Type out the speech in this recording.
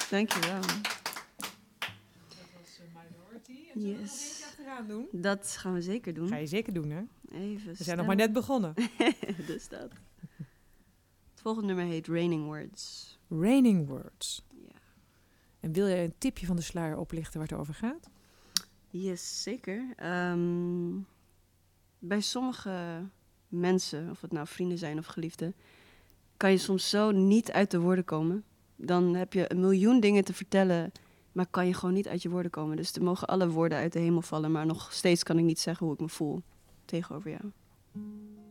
Dankjewel. Dat was Minority. En zullen we nog eentje achteraan doen? Dat gaan we zeker doen. Ga je zeker doen, hè? Even We zijn nog maar net begonnen. Dus dat. Het volgende nummer heet Raining Words. Raining Words. Ja. En wil jij een tipje van de sluier oplichten waar het over gaat? Yes, zeker. Bij sommige mensen, of het nou vrienden zijn of geliefden, kan je soms zo niet uit de woorden komen. Dan heb je 1 miljoen dingen te vertellen, maar kan je gewoon niet uit je woorden komen. Dus er mogen alle woorden uit de hemel vallen, maar nog steeds kan ik niet zeggen hoe ik me voel tegenover jou.